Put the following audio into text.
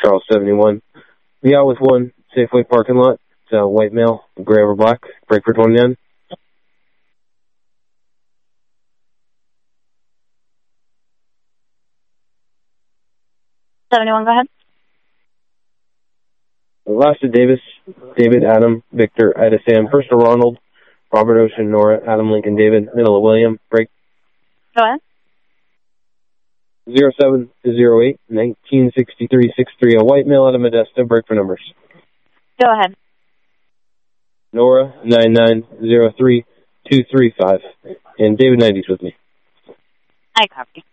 Charles 71. Be out with 1, Safeway parking lot. It's a white male, gray over black, break for 29. 71, go ahead. Last to Davis, David, Adam, Victor, Ida, Sam, first to Ronald, Robert, Ocean, Nora, Adam, Lincoln, David, middle of William, break. Go ahead. 07 to 08, 1963, 63, a white male out of Modesto, break for numbers. Go ahead. Nora, 9903 235, and David 90's with me. I copy.